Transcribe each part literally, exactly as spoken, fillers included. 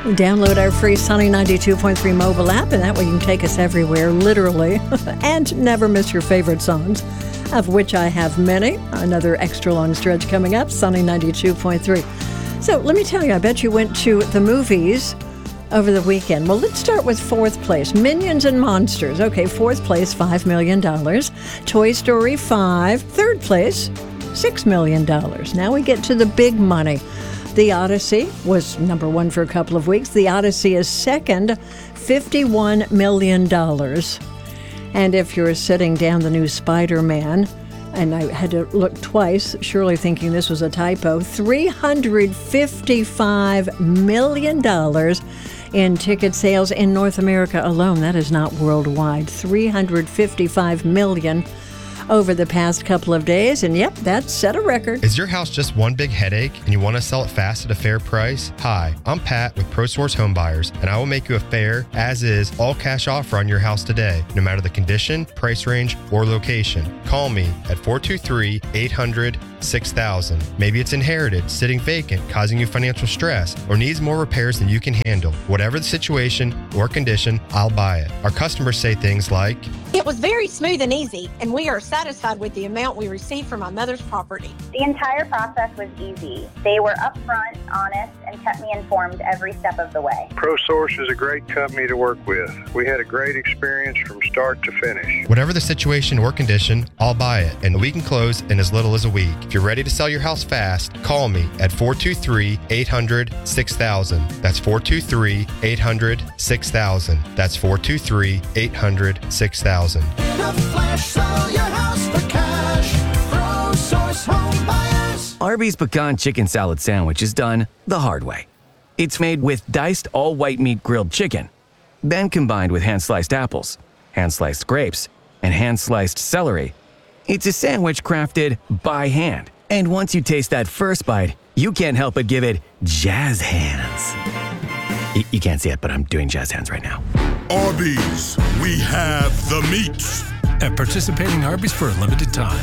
Download our free Sunny ninety-two point three mobile app, and that way you can take us everywhere, literally, and never miss your favorite songs, of which I have many. Another extra long stretch coming up, Sunny ninety-two point three. So let me tell you, I bet you went to the movies over the weekend. Well, let's start with fourth place. Minions and Monsters. Okay, fourth place, five million dollars. Toy Story five. Third place, six million dollars. Now we get to the big money. The Odyssey was number one for a couple of weeks. The Odyssey is second, fifty-one million dollars. And if you're sitting down the new Spider-Man, and I had to look twice, surely thinking this was a typo, three hundred fifty-five million dollars in ticket sales in North America alone. That is not worldwide. three hundred fifty-five million dollars over the past couple of days, and yep, that set a record. Is your house just one big headache and you want to sell it fast at a fair price? Hi, I'm Pat with ProSource Home Buyers, and I will make you a fair, as-is, all-cash offer on your house today, no matter the condition, price range, or location. Call me at four two three, eight hundred, six thousand. Maybe it's inherited, sitting vacant, causing you financial stress, or needs more repairs than you can handle. Whatever the situation or condition, I'll buy it. Our customers say things like, "It was very smooth and easy, and we are satisfied with the amount we received from my mother's property." The entire process was easy. They were upfront, honest, and kept me informed every step of the way. ProSource is a great company to work with. We had a great experience from start to finish. Whatever the situation or condition, I'll buy it, and we can close in as little as a week. If you're ready to sell your house fast, call me at four two three, eight hundred, six thousand. That's four two three, eight hundred, six thousand. That's four two three, eight hundred, six thousand. Arby's Pecan Chicken Salad Sandwich is done the hard way. It's made with diced all-white meat grilled chicken, then combined with hand-sliced apples, hand-sliced grapes, and hand-sliced celery. It's a sandwich crafted by hand. And once you taste that first bite, you can't help but give it jazz hands. Y- you can't see it, but I'm doing jazz hands right now. Arby's, we have the meats. At participating Arby's for a limited time.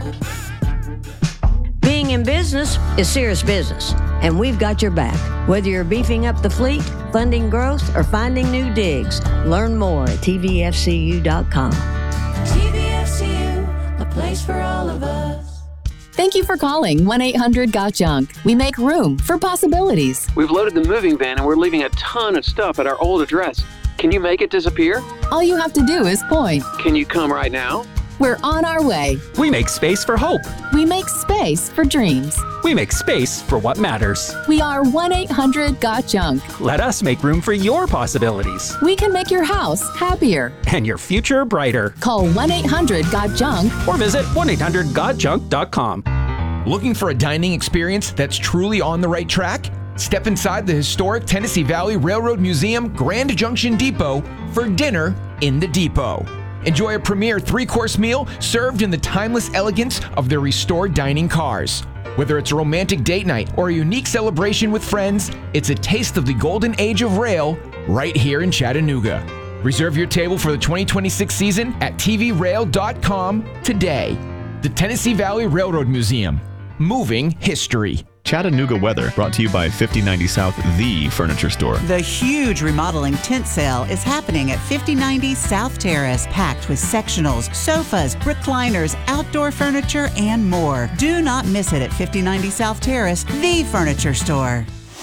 Being in business is serious business, and we've got your back. Whether you're beefing up the fleet, funding growth, or finding new digs, learn more at T V F C U dot com. T V F C U, a place for all of us. Thank you for calling one eight hundred got junk. We make room for possibilities. We've loaded the moving van and we're leaving a ton of stuff at our old address. Can you make it disappear? All you have to do is point. Can you come right now? We're on our way. We make space for hope. We make space for dreams. We make space for what matters. We are one eight hundred got junk. Let us make room for your possibilities. We can make your house happier. And your future brighter. Call one eight hundred got junk or visit one eight hundred got junk dot com. Looking for a dining experience that's truly on the right track? Step inside the historic Tennessee Valley Railroad Museum Grand Junction Depot for dinner in the depot. Enjoy a premier three-course meal served in the timeless elegance of their restored dining cars. Whether it's a romantic date night or a unique celebration with friends, it's a taste of the golden age of rail right here in Chattanooga. Reserve your table for the twenty twenty-six season at T V rail dot com today. The Tennessee Valley Railroad Museum. Moving history. Chattanooga weather brought to you by fifty ninety South, the furniture store. The huge remodeling tent sale is happening at fifty ninety South Terrace, packed with sectionals, sofas, recliners, outdoor furniture, and more. Do not miss it at fifty ninety South Terrace, the furniture store.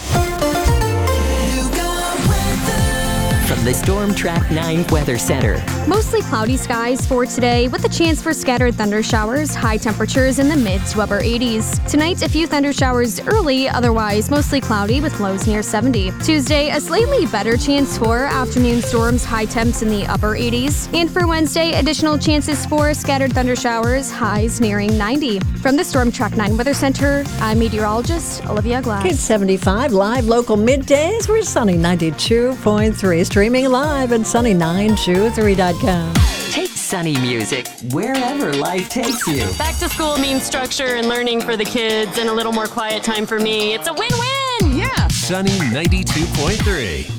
From the Storm Track nine Weather Center. Mostly cloudy skies for today with a chance for scattered thunder showers, high temperatures in the mid to upper eighties. Tonight, a few thunder showers early, otherwise mostly cloudy with lows near seventy. Tuesday, a slightly better chance for afternoon storms, high temps in the upper eighties. And for Wednesday, additional chances for scattered thunder showers, highs nearing ninety. From the Storm Track nine Weather Center, I'm meteorologist Olivia Glass. Kids seventy-five, live local middays. We're Sunny ninety-two point three. Streaming live at sunny nine two three dot com. Take Sunny music wherever life takes you. Back to school means structure and learning for the kids and a little more quiet time for me. It's a win-win! Yeah! Sunny ninety-two point three.